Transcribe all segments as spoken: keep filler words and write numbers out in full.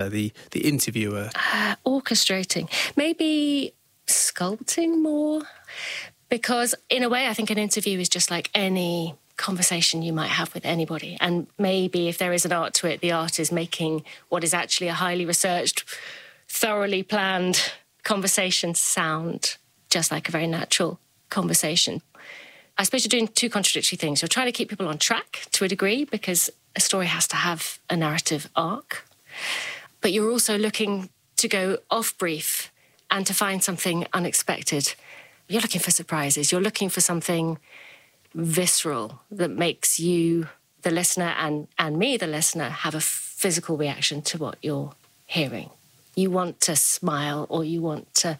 the, the interviewer? Uh, orchestrating. Maybe sculpting more. Because in a way, I think an interview is just like any conversation you might have with anybody. And maybe if there is an art to it, the art is making what is actually a highly researched, thoroughly planned conversation sound just like a very natural conversation. I suppose you're doing two contradictory things. You're trying to keep people on track to a degree because a story has to have a narrative arc. But you're also looking to go off brief and to find something unexpected. You're looking for surprises. You're looking for something visceral that makes you, the listener, and, and me, the listener, have a physical reaction to what you're hearing. You want to smile or you want to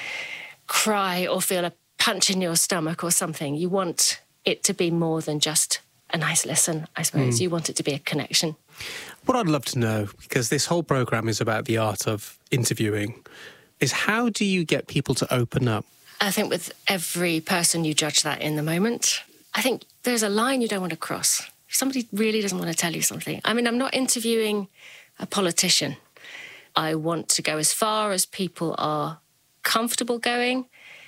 cry or feel a punch in your stomach or something. You want it to be more than just a nice listen, I suppose. Mm. You want it to be a connection. What I'd love to know, because this whole programme is about the art of interviewing, is how do you get people to open up? I think with every person you judge that in the moment. I think there's a line you don't want to cross. If somebody really doesn't want to tell you something. I mean, I'm not interviewing a politician. I want to go as far as people are comfortable going,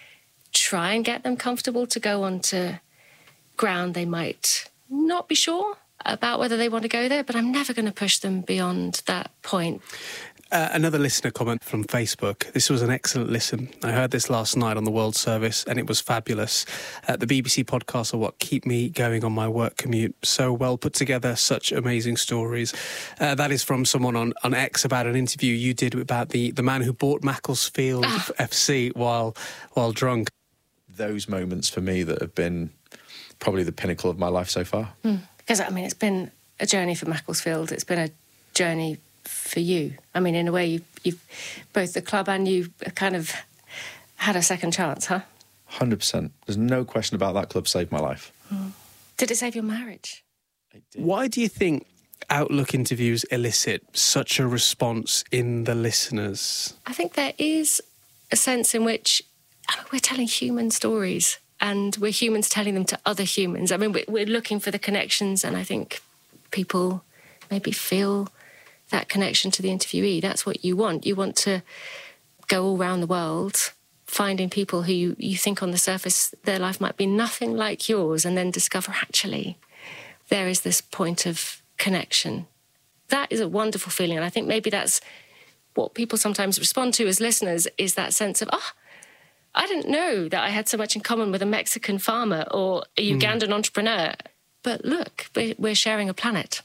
try and get them comfortable to go onto ground they might not be sure about whether they want to go there, but I'm never going to push them beyond that point. Uh, another listener comment from Facebook. This was an excellent listen. I heard this last night on the World Service and it was fabulous. Uh, the B B C podcasts are what keep me going on my work commute. So well put together, such amazing stories. Uh, that is from someone on, on X about an interview you did about the, the man who bought Macclesfield ah. F C while while drunk. Those moments for me that have been probably the pinnacle of my life so far. Mm. Because, I mean, it's been a journey for Macclesfield. It's been a journey for you. I mean, in a way, you've, you've both the club and you kind of had a second chance, huh? one hundred percent. There's no question about that club saved my life. Mm. Did it save your marriage? It did. Why do you think Outlook interviews elicit such a response in the listeners? I think there is a sense in which I mean, we're telling human stories and we're humans telling them to other humans. I mean, we're looking for the connections and I think people maybe feel that connection to the interviewee. That's what you want. You want to go all around the world finding people who you, you think on the surface their life might be nothing like yours and then discover actually there is this point of connection. That is a wonderful feeling and I think maybe that's what people sometimes respond to as listeners is that sense of, oh, I didn't know that I had so much in common with a Mexican farmer or a Ugandan mm. entrepreneur. But look, we're, we're sharing a planet.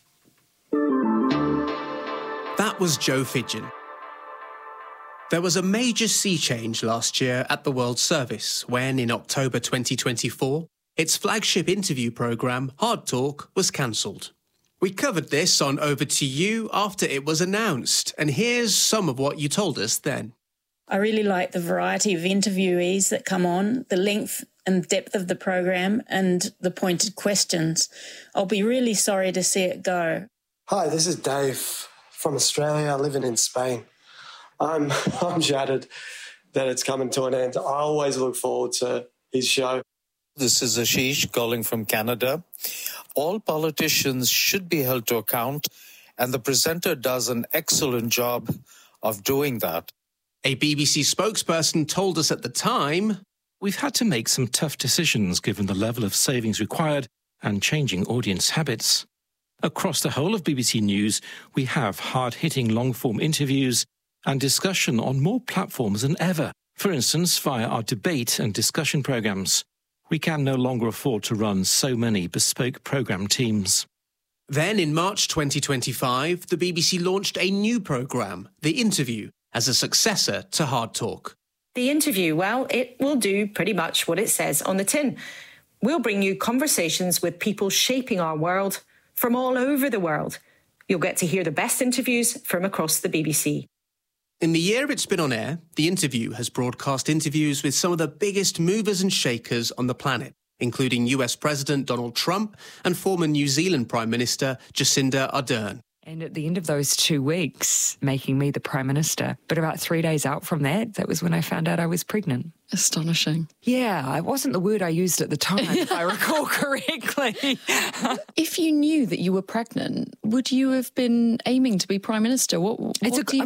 That was Joe Fidgen. There was a major sea change last year at the World Service when, in October twenty twenty-four, its flagship interview programme, Hard Talk, was cancelled. We covered this on Over to You after it was announced, and here's some of what you told us then. I really like the variety of interviewees that come on, the length and depth of the programme and the pointed questions. I'll be really sorry to see it go. Hi, this is Dave from Australia, living in Spain. I'm I'm shattered that it's coming to an end. I always look forward to his show. This is Ashish calling from Canada. All politicians should be held to account, and the presenter does an excellent job of doing that. A B B C spokesperson told us at the time, "We've had to make some tough decisions given the level of savings required and changing audience habits. Across the whole of B B C News, we have hard-hitting long-form interviews and discussion on more platforms than ever, for instance, via our debate and discussion programmes. We can no longer afford to run so many bespoke programme teams." Then in March twenty twenty-five, the B B C launched a new programme, The Interview, as a successor to Hard Talk. The Interview, well, it will do pretty much what it says on the tin. We'll bring you conversations with people shaping our world from all over the world. You'll get to hear the best interviews from across the B B C. In the year it's been on air, The Interview has broadcast interviews with some of the biggest movers and shakers on the planet, including U S President Donald Trump and former New Zealand Prime Minister Jacinda Ardern. And at the end of those two weeks, making me the Prime Minister, but about three days out from that, that was when I found out I was pregnant. Astonishing. Yeah, it wasn't the word I used at the time, if I recall correctly. If you knew that you were pregnant, would you have been aiming to be Prime Minister? What, what it's a, do you